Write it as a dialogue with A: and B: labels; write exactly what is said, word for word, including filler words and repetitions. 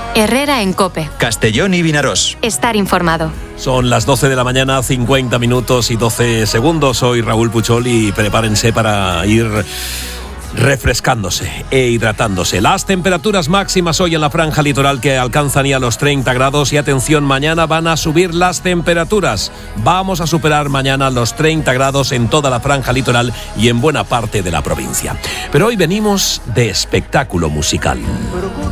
A: Herrera en COPE.
B: Castellón y Vinarós.
A: Estar informado.
C: Son las doce de la mañana, cincuenta minutos y doce segundos. Soy Raúl Puchol y prepárense para ir refrescándose e hidratándose. Las temperaturas máximas hoy en la franja litoral que alcanzan ya los treinta grados y atención, mañana van a subir las temperaturas. Vamos a superar mañana los treinta grados en toda la franja litoral y en buena parte de la provincia. Pero hoy venimos de espectáculo musical.